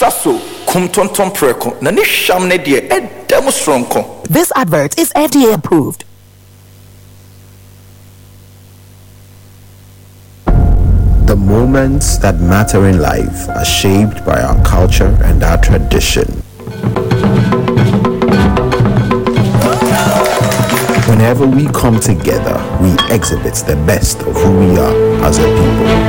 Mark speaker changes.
Speaker 1: saso kum tonton preko na ne hwam ne de edem stronko.
Speaker 2: This advert is FDA approved.
Speaker 3: The moments that matter in life are shaped by our culture and our tradition. Whenever we come together, we exhibit the best of who we are as a people.